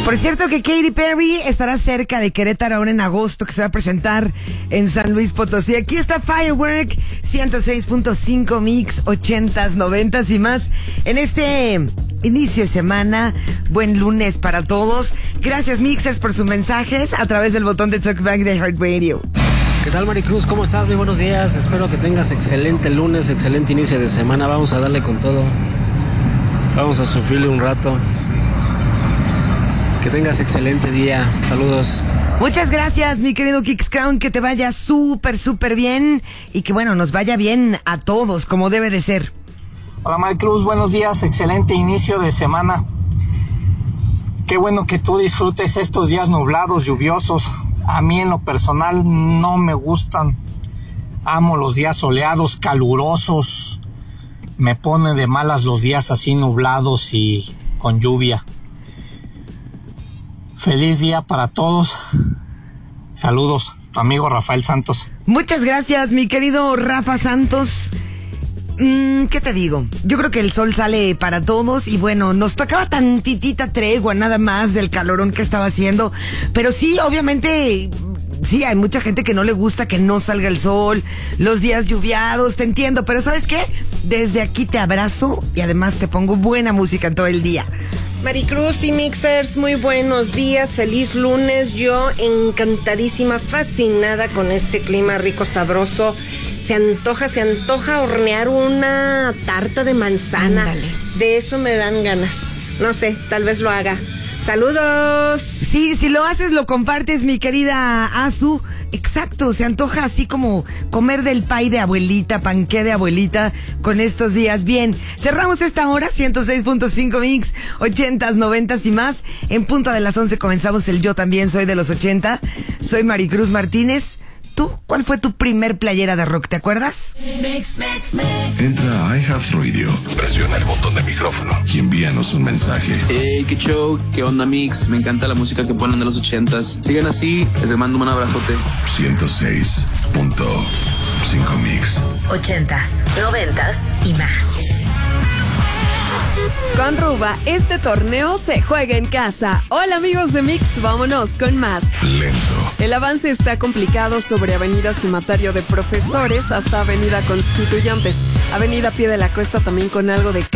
Por cierto que Katy Perry estará cerca de Querétaro ahora en agosto, que se va a presentar en San Luis Potosí. Aquí está Firework, 106.5 Mix, 80s, 90s y más. En este inicio de semana, buen lunes para todos. Gracias, Mixers, por sus mensajes a través del botón de Talkback de Heart Radio. ¿Qué tal, Maricruz? ¿Cómo estás? Muy buenos días. Espero que tengas excelente lunes, excelente inicio de semana. Vamos a darle con todo. Vamos a sufrirle un rato. Que tengas excelente día. Saludos. Muchas gracias, mi querido Kix Crown. Que te vaya súper bien. Y que bueno, nos vaya bien a todos, como debe de ser. Hola, Maricruz. Buenos días. Excelente inicio de semana. Qué bueno que tú disfrutes estos días nublados, lluviosos. A mí en lo personal no me gustan. Amo los días soleados, calurosos. Me pone de malas los días así nublados y con lluvia. Feliz día para todos. Saludos, tu amigo Rafael Santos. Muchas gracias, mi querido Rafa Santos. ¿Qué te digo? Yo creo que el sol sale para todos y bueno, nos tocaba tantitita tregua nada más del calorón que estaba haciendo, pero sí, obviamente, sí, hay mucha gente que no le gusta que no salga el sol, los días lluviados, te entiendo, pero ¿sabes qué? Desde aquí te abrazo y además te pongo buena música en todo el día. Maricruz y Mixers, muy buenos días, feliz lunes. Yo encantadísima, fascinada con este clima rico, sabroso. Se antoja hornear una tarta de manzana. Ándale. De eso me dan ganas. No sé, tal vez lo haga. ¡Saludos! Sí, si lo haces, lo compartes, mi querida Azu. Exacto, se antoja así como comer del pay de abuelita, panqué de abuelita con estos días. Bien, cerramos esta hora, 106.5 Mix, 80s, 90s y más. En punto de las 11 comenzamos el Yo También Soy de los 80. Soy Maricruz Martínez. ¿Tú? ¿Cuál fue tu primer playera de rock? ¿Te acuerdas? Entra a iHeartRadio, presiona el botón de micrófono y envíanos un mensaje. Hey, qué show, qué onda, Mix. Me encanta la música que ponen de los 80s. Sigan así, les mando un abrazote. 106.5 Mix. 80s, 90s y más. Con Ruba, este torneo se juega en casa. Hola, amigos de Mix, vámonos con más. Lento. El avance está complicado sobre Avenida Cimatario de Profesores hasta Avenida Constituyentes. Avenida Pie de la Cuesta también con algo de